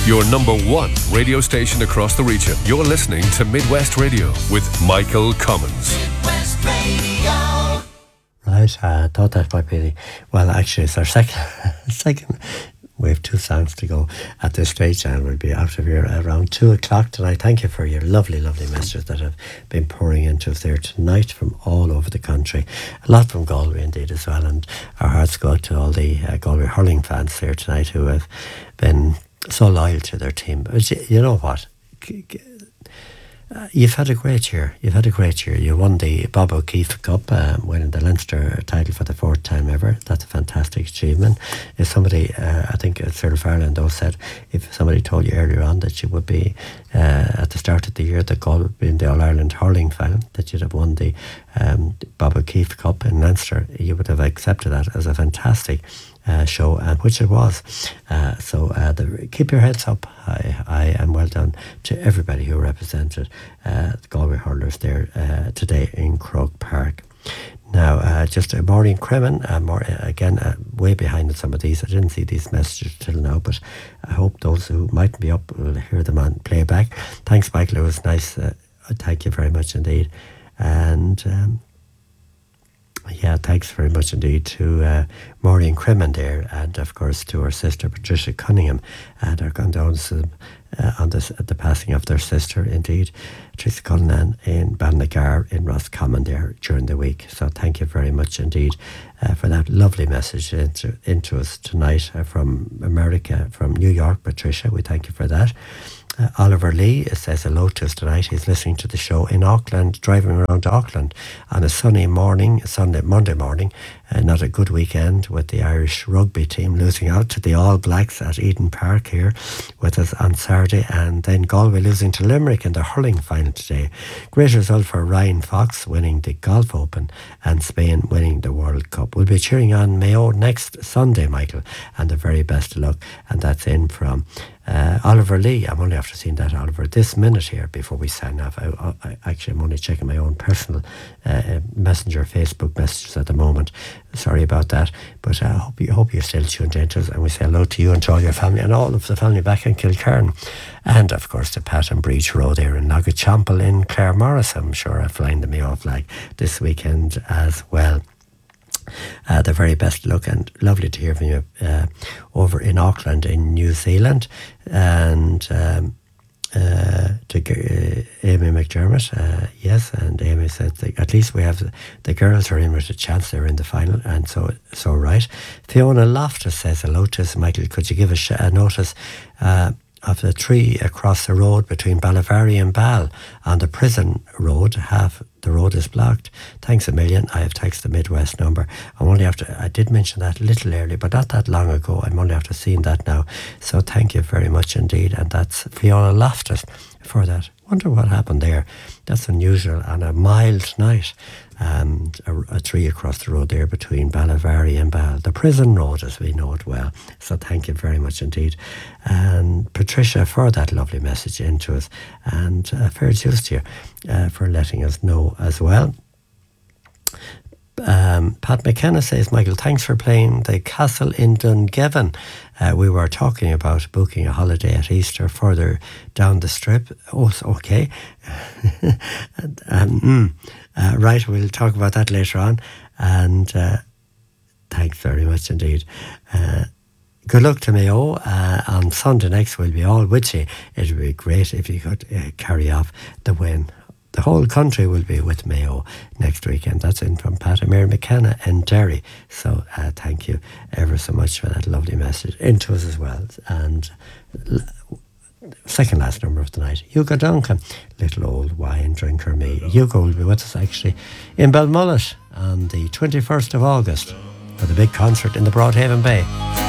Your number one radio station across the region. You're listening to Midwest Radio with Michael Cummins. Midwest Radio. Right, I thought that might be... Well, actually, it's our second... We have 2 songs to go at this stage, and we'll be out of here around 2 o'clock tonight. Thank you for your lovely, lovely messages that have been pouring into us there tonight from all over the country. A lot from Galway indeed as well, and our hearts go out to all the Galway hurling fans here tonight who have been so loyal to their team. But you know what? You've had a great year. You won the Bob O'Keefe Cup, winning the Leinster title for the 4th time ever. That's a fantastic achievement. If somebody, I think Cyril Farland though said, if somebody told you earlier on that you would be at the start of the year that Galway would be in the All-Ireland hurling final, that you'd have won the Bob O'Keefe Cup in Leinster, you would have accepted that as a fantastic show, which it was. Keep your heads up high, and well done to everybody who represented the Galway hurlers there today in Croke Park. Now, just Maureen Cremin, way behind in some of these. I didn't see these messages till now, but I hope those who mightn't be up will hear them on playback. Thanks, Michael. It was nice. Thank you very much indeed. And thanks very much indeed to Maureen Cremin there, and of course to her sister Patricia Cunningham, and our condolences at the passing of their sister indeed, Teresa Cullinan in Balnagar in Roscommon there during the week. So thank you very much indeed for that lovely message into us tonight from America, from New York. Patricia, we thank you for that. Oliver Lee says hello to us tonight. He's listening to the show in Auckland, driving around to Auckland on a sunny morning, Monday morning. Not a good weekend with the Irish rugby team losing out to the All Blacks at Eden Park here with us on Saturday, and then Galway losing to Limerick in the hurling final today. Great result for Ryan Fox winning the Golf Open and Spain winning the World Cup. We'll be cheering on Mayo next Sunday, Michael, and the very best of luck. And that's in from Oliver Lee. I'm only after seeing that, Oliver, this minute here before we sign off. I'm only checking my own personal messenger Facebook messages at the moment. Sorry about that, but I hope you're still tuned into us, and we say hello to you and to all your family and all of the family back in Kilcairn, and of course to Pat and Breach Row there in Nagachampel in Claremorris. I'm sure I'm flying the Mayo flag this weekend as well. The very best luck, and lovely to hear from you over in Auckland in New Zealand, and to Amy McDermott, yes, and Amy said at least we have the girls are in with a chance, they're in the final, and so right. Fiona Loftus says hello to us. Michael, could you give us a notice of the tree across the road between Ballavary and Ball on the Prison Road? Half the road is blocked. Thanks a million. I have texted the Midwest number. I did mention that a little earlier, but not that long ago. I'm only after seeing that now. So thank you very much indeed. And that's Fiona Loftus for that. Wonder what happened there. That's unusual on a mild night. And a tree across the road there between Ballavary and Ball, the Prison Road as we know it well. So thank you very much indeed, and Patricia for that lovely message into us, and fair dues to you for letting us know as well. Pat McKenna says, Michael, thanks for playing the Castle in Dungiven. We were talking about booking a holiday at Easter further down the strip. Oh, okay. Right, we'll talk about that later on. And thanks very much indeed. Good luck to Mayo. On Sunday next, we'll be all with you. It would be great if you could carry off the win. The whole country will be with Mayo next weekend. That's in from Pat and Mary McKenna and Derry. So thank you ever so much for that lovely message into us as well. And second last number of the night, Hugo Duncan, little old wine drinker me. Hugo will be with us actually in Belmullet on the 21st of August for the big concert in the Broadhaven Bay.